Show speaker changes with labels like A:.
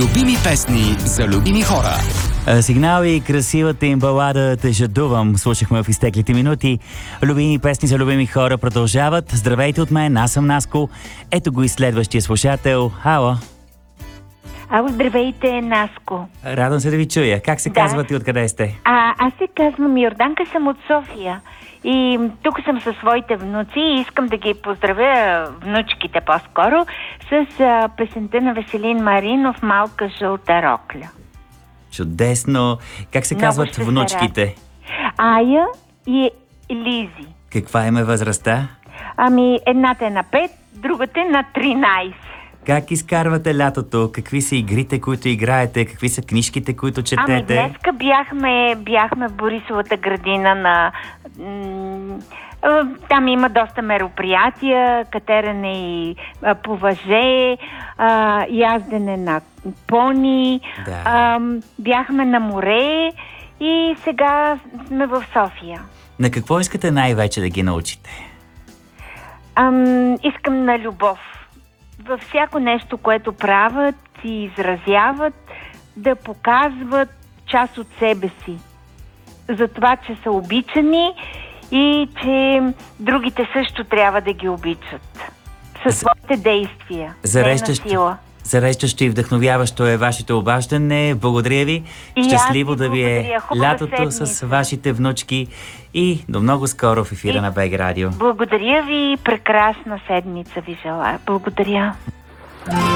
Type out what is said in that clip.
A: Любими песни за любими хора.
B: Сигнал и красивата им балада "Те жадувам" слушахме в изтеклите минути. Любими песни за любими хора продължават. Здравейте от мен, аз съм Наско. Ето го и следващия слушател. Ало.
C: Ало, здравейте, Наско.
B: Радвам се да ви чуя. Как се казвате и откъде сте?
C: Аз се казвам Йорданка, съм от София. И тук съм със своите внуци и искам да ги поздравя, внучките по-скоро, с песента на Веселин Маринов "Малка жълта рокля".
B: Чудесно. Как се казват внучките?
C: Ая и Лизи.
B: Каква им е възрастта?
C: Едната е на 5, другата е на 13.
B: Как изкарвате лятото? Какви са игрите, които играете? Какви са книжките, които четете?
C: Днеска бяхме в Борисовата градина на... Там има доста мероприятия, катерене и по въже, яздене на пони, бяхме на море и сега сме в София.
B: На какво искате най-вече да ги научите?
C: Искам на любов. Във всяко нещо, което правят и изразяват, да показват част от себе си. За това, че са обичани и че другите също трябва да ги обичат. Със своите действия.
B: Зареждащо и вдъхновяващо е вашето обаждане. Благодаря ви. Щастливо да ви е лятото с вашите внучки и до много скоро в ефира на БГ Радио.
C: Благодаря ви. Прекрасна седмица ви желая. Благодаря.